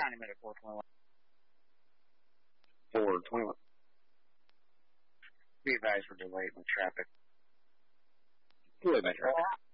90 minute 421. 421. Be advised for delay in traffic. Delay by traffic.